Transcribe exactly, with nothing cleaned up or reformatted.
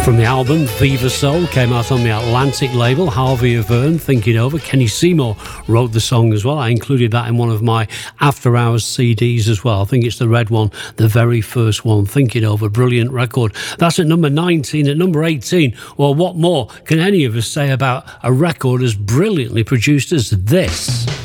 From the album Viva Soul, came out on the Atlantic label. Harvey Averne, Thinking Over. Kenny Seymour wrote the song as well. I included that in one of my After Hours C Ds as well. I think it's the red one, the very first one, Thinking Over. Brilliant record. That's at number nineteen. At number eighteen, well, what more can any of us say about a record as brilliantly produced as this?